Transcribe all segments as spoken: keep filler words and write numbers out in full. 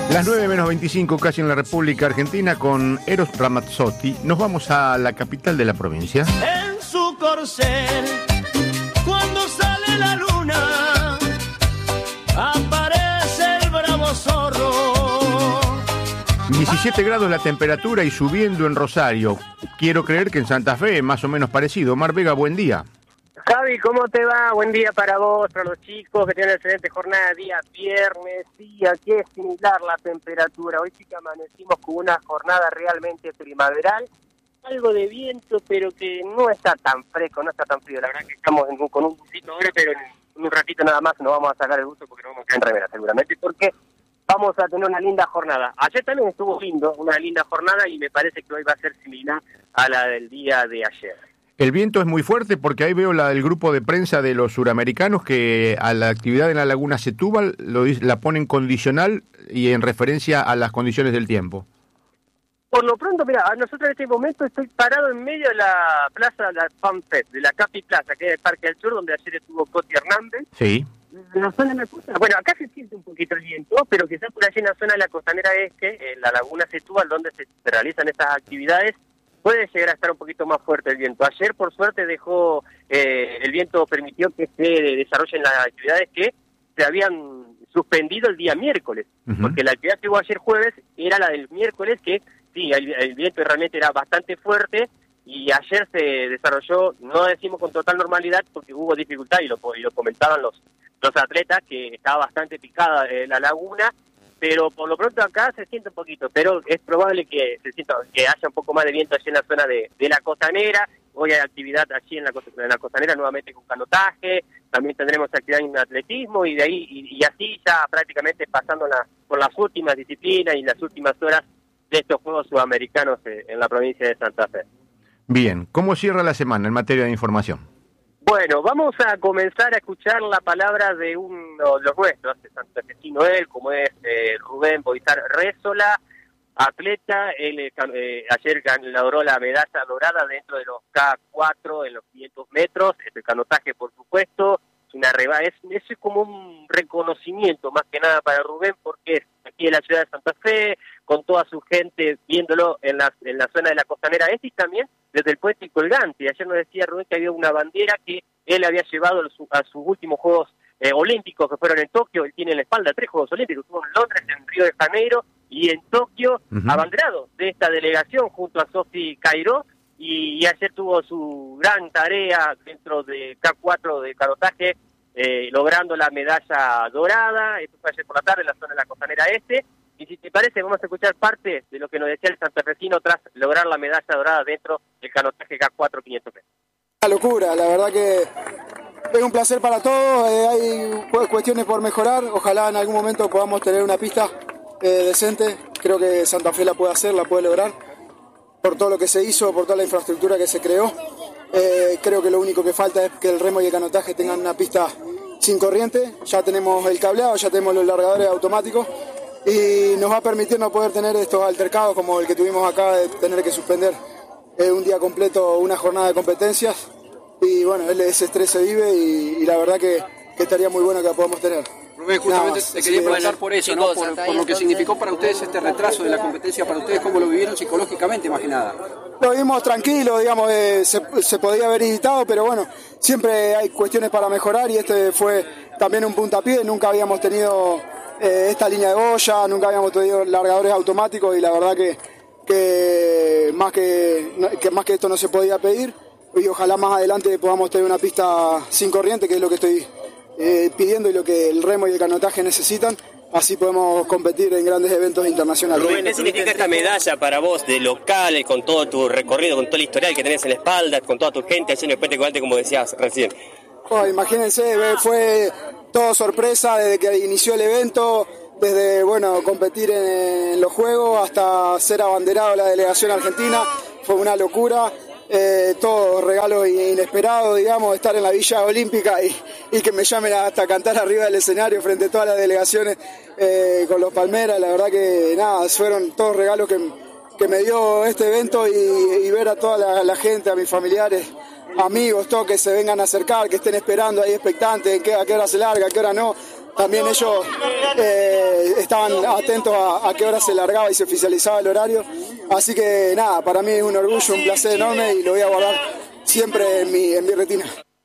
Las nueve menos veinticinco, casi en la República Argentina, con Eros Ramazzotti. Nos vamos a la capital de la provincia. En su corcel, cuando sale la luna, aparece el bravo zorro. diecisiete grados la temperatura y subiendo en Rosario. Quiero creer que en Santa Fe es más o menos parecido. Omar Vega, buen día. Javi, ¿cómo te va? Buen día para vos, para los chicos que tienen excelente jornada, día viernes. Sí, aquí es similar la temperatura. Hoy sí que amanecimos con una jornada realmente primaveral. Algo de viento, pero que no está tan fresco, no está tan frío. La verdad que estamos en un, con un busito ahora, pero en un ratito nada más nos vamos a sacar el gusto porque nos vamos a quedar en remera seguramente, porque vamos a tener una linda jornada. Ayer también estuvo lindo, una linda jornada, y me parece que hoy va a ser similar a la del día de ayer. El viento es muy fuerte porque ahí veo la, el grupo de prensa de los suramericanos que a la actividad en la laguna Setúbal lo, la ponen condicional y en referencia a las condiciones del tiempo. Por lo pronto, mira, nosotros en este momento estoy parado en medio de la plaza de la FanFest, de la Capi Plaza, que es el Parque del Sur, donde ayer estuvo Coti Hernández. Sí. La zona me gusta. Bueno, acá se siente un poquito el viento, pero quizás por allí en la zona de la costanera este, en la laguna Setúbal, donde se realizan estas actividades, puede llegar a estar un poquito más fuerte el viento. Ayer, por suerte, dejó eh, el viento permitió que se desarrollen las actividades que se habían suspendido el día miércoles, uh-huh. porque la actividad que hubo ayer jueves era la del miércoles, que sí, el, el viento realmente era bastante fuerte, y ayer se desarrolló, no decimos con total normalidad, porque hubo dificultad, y lo, y lo comentaban los, los atletas, que estaba bastante picada eh, la laguna, pero por lo pronto acá se siente un poquito, pero es probable que se sienta que haya un poco más de viento allí en la zona de, de la costanera. Hoy hay actividad allí en la, en la costanera nuevamente con canotaje, también tendremos actividad en atletismo, y de ahí y, y así ya prácticamente pasando la, por las últimas disciplinas y las últimas horas de estos Juegos Sudamericanos en la provincia de Santa Fe. Bien, ¿cómo cierra la semana en materia de información? Bueno, vamos a comenzar a escuchar la palabra de uno de los nuestros, de santafesino él, como es eh, Rubén Boizar Rézola, atleta. Él eh, ayer logró la medalla dorada dentro de los K cuatro en los quinientos metros, el canotaje por supuesto, es una reba, es, eso es como un reconocimiento más que nada para Rubén, porque es aquí en la ciudad de Santa Fe, con toda su gente viéndolo en la, en la zona de la costanera este, y también desde el puente colgante. Ayer nos decía Rubén que había una bandera que él había llevado a, su, a sus últimos Juegos eh, Olímpicos que fueron en Tokio. Él tiene en la espalda tres Juegos Olímpicos, estuvo en Londres, en Río de Janeiro y en Tokio, uh-huh. abanderado de esta delegación junto a Sofi Cairó, y, y ayer tuvo su gran tarea dentro de K cuatro de canotaje, eh, logrando la medalla dorada. Esto fue ayer por la tarde en la zona de la costanera este. Y si te parece, vamos a escuchar parte de lo que nos decía el santafesino tras lograr la medalla dorada dentro del canotaje K cuatro quinientos metros. Una locura, la verdad que es un placer para todos, eh, hay cuestiones por mejorar, ojalá en algún momento podamos tener una pista eh, decente, creo que Santa Fe la puede hacer, la puede lograr, por todo lo que se hizo, por toda la infraestructura que se creó. Eh, creo que lo único que falta es que el remo y el canotaje tengan una pista sin corriente, ya tenemos el cableado, ya tenemos los largadores automáticos, y nos va a permitir no poder tener estos altercados como el que tuvimos acá, de tener que suspender eh, un día completo una jornada de competencias. Y bueno, ese estrés se vive y, y la verdad que, que estaría muy bueno que la podamos tener. Rubén, justamente te quería preguntar por eso, ¿no? Por, por lo que significó para ustedes este retraso de la competencia, para ustedes, ¿cómo lo vivieron psicológicamente, más que nada? Lo vimos tranquilo, digamos, eh, se, se podía haber editado, pero bueno, siempre hay cuestiones para mejorar, y este fue también un puntapié. Nunca habíamos tenido eh, esta línea de boya, nunca habíamos tenido largadores automáticos, y la verdad que, que, más, que, que más que esto no se podía pedir. Y ojalá más adelante podamos tener una pista sin corriente, que es lo que estoy eh, pidiendo y lo que el remo y el canotaje necesitan. Así podemos competir en grandes eventos internacionales. Rubén, ¿qué significa esta medalla para vos de local, con todo tu recorrido, con todo el historial que tenés en la espalda, con toda tu gente allí en el puente colgante, como decías recién? Oh, imagínense, fue todo sorpresa desde que inició el evento, desde bueno competir en, en los Juegos hasta ser abanderado de la delegación argentina. Fue una locura. Eh, todo regalo inesperado, digamos, estar en la Villa Olímpica y, y que me llamen hasta cantar arriba del escenario frente a todas las delegaciones eh, con los Palmeras. La verdad que nada, fueron todos regalos que, que me dio este evento, y, y ver a toda la, la gente, a mis familiares, amigos, todos que se vengan a acercar, que estén esperando ahí expectantes, que, a qué hora se larga, a qué hora no. También ellos eh, estaban atentos a, a qué hora se largaba y se oficializaba el horario. Así que nada, para mí es un orgullo, un placer enorme y lo voy a guardar siempre en mi, en mi retina.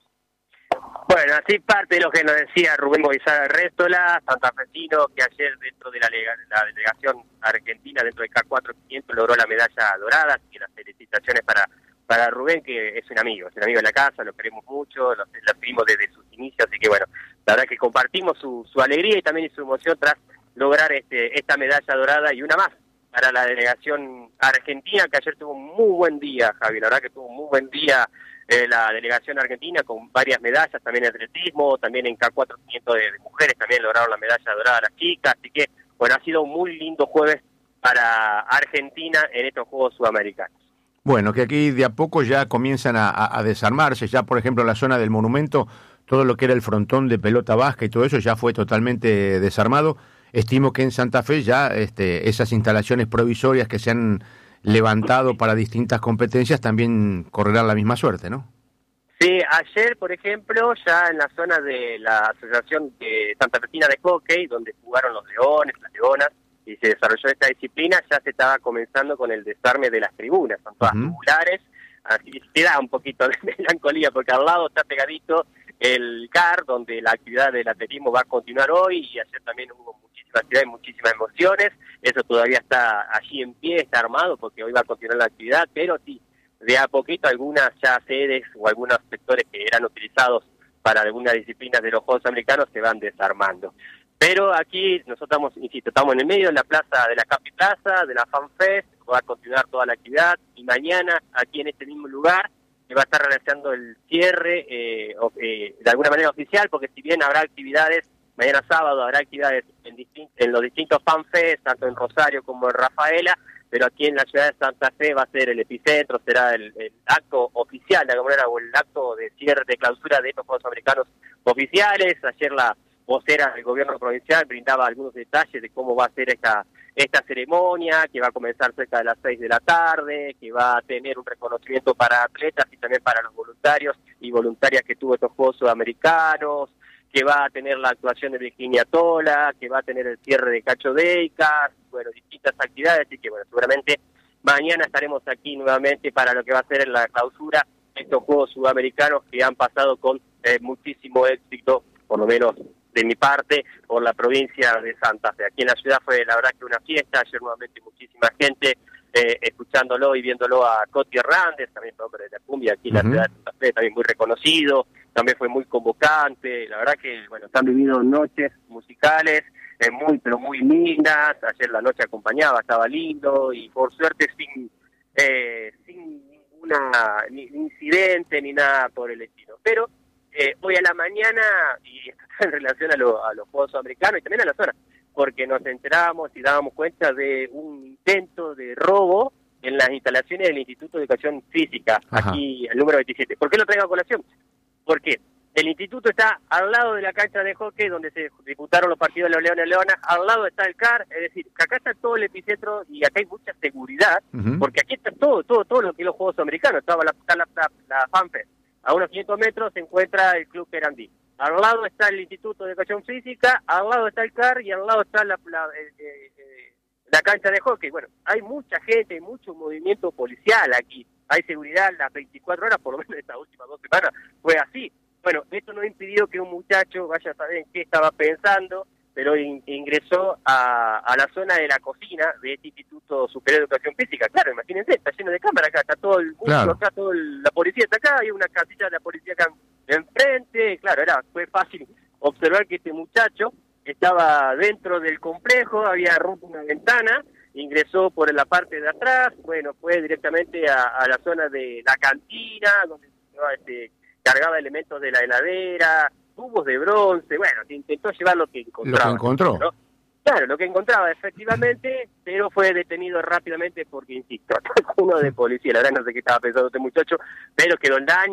Bueno, así parte de lo que nos decía Rubén Boizar Réstola, santafesino, que ayer dentro de la, la delegación argentina, dentro del K cuatro quinientos, logró la medalla dorada. Así que las felicitaciones para, para Rubén, que es un amigo, es un amigo de la casa, lo queremos mucho, lo, lo seguimos desde sus inicios, así que bueno, la verdad que compartimos su, su alegría y también su emoción tras lograr este, esta medalla dorada y una más para la delegación argentina, que ayer tuvo un muy buen día, Javi, la verdad que tuvo un muy buen día eh, la delegación argentina con varias medallas, también en atletismo, también en K cuatro quinientos de, de mujeres, también lograron la medalla dorada las chicas, así que bueno, ha sido un muy lindo jueves para Argentina en estos Juegos Sudamericanos. Bueno, que aquí de a poco ya comienzan a, a, a desarmarse, ya por ejemplo en la zona del monumento, todo lo que era el frontón de pelota vasca y todo eso ya fue totalmente desarmado. Estimo que en Santa Fe ya este, esas instalaciones provisorias que se han levantado para distintas competencias también correrán la misma suerte, ¿no? Sí, ayer, por ejemplo, ya en la zona de la Asociación de Santa Fecina de Hockey, donde jugaron los leones, las leonas, y se desarrolló esta disciplina, ya se estaba comenzando con el desarme de las tribunas, son todas uh-huh. tubulares, así que da un poquito de melancolía, porque al lado está pegadito el C A R, donde la actividad del atletismo va a continuar hoy, y ayer también hubo muchísima actividad y muchísimas emociones. Eso todavía está allí en pie, está armado, porque hoy va a continuar la actividad, pero sí, de a poquito algunas ya sedes o algunos sectores que eran utilizados para algunas disciplinas de los Juegos Americanos se van desarmando. Pero aquí nosotros estamos, insisto, estamos en el medio de la plaza de la Capi Plaza, de la FanFest, va a continuar toda la actividad, y mañana aquí en este mismo lugar se va a estar realizando el cierre eh, eh, de alguna manera oficial, porque si bien habrá actividades, mañana sábado habrá actividades en, distin- en los distintos FanFest, tanto en Rosario como en Rafaela, pero aquí en la ciudad de Santa Fe va a ser el epicentro, será el, el acto oficial de alguna manera, o el acto de cierre, de clausura de estos Juegos Americanos oficiales. Ayer la vocera del gobierno provincial brindaba algunos detalles de cómo va a ser esta esta ceremonia, que va a comenzar cerca de las seis de la tarde, que va a tener un reconocimiento para atletas y también para los voluntarios y voluntarias que tuvo estos Juegos Sudamericanos, que va a tener la actuación de Virginia Tola, que va a tener el cierre de Cacho Deicas, bueno, distintas actividades, así que bueno, seguramente mañana estaremos aquí nuevamente para lo que va a ser la clausura de estos Juegos Sudamericanos que han pasado con eh, muchísimo éxito, por lo menos de mi parte, por la provincia de Santa Fe. Aquí en la ciudad fue la verdad que una fiesta, ayer nuevamente muchísima gente eh, escuchándolo y viéndolo a Coti Hernández, también hombre de la cumbia aquí en uh-huh. la ciudad de Santa Fe, también muy reconocido, también fue muy convocante, la verdad que bueno, se han vivido noches musicales eh, muy pero muy lindas, ayer la noche acompañaba, estaba lindo y por suerte sin eh, sin ninguna ni, ni incidente ni nada por el estilo, pero Eh, hoy a la mañana, y esto está en relación a, lo, a los Juegos Americanos y también a la zona, porque nos enterábamos y dábamos cuenta de un intento de robo en las instalaciones del Instituto de Educación Física, Ajá. aquí el número veintisiete. ¿Por qué lo traigo a colación? Porque el instituto está al lado de la cancha de hockey donde se disputaron los partidos de los Leones y Leonas, al lado está el C A R, es decir, que acá está todo el epicentro y acá hay mucha seguridad, uh-huh. porque aquí está todo, todo, todo lo que es los Juegos Americanos, estaba la, la, la, la FanFest. A unos quinientos metros se encuentra el Club Querandí. Al lado está el Instituto de Educación Física, al lado está el C A R y al lado está la, la, eh, eh, la cancha de hockey. Bueno, hay mucha gente, hay mucho movimiento policial aquí. Hay seguridad las veinticuatro horas, por lo menos estas últimas dos semanas fue así. Bueno, esto no impidió que un muchacho vaya a saber en qué estaba pensando, pero in, ingresó a, a la zona de la cocina de este Instituto Superior de Educación Física. Claro, imagínense, está lleno de cámaras acá, está todo el mundo, claro. está todo el, la policía está acá, hay una casilla de la policía acá enfrente. Claro, era fue fácil observar que este muchacho estaba dentro del complejo, había roto una ventana, ingresó por la parte de atrás, bueno, fue directamente a, a la zona de la cantina, donde ¿no? este, cargaba elementos de la heladera, tubos de bronce, bueno, se intentó llevar lo que encontraba. Lo que encontró. ¿no? Claro, lo que encontraba, efectivamente, pero fue detenido rápidamente porque, insisto, uno de policía, la verdad no sé qué estaba pensando este muchacho, pero quedó en daño.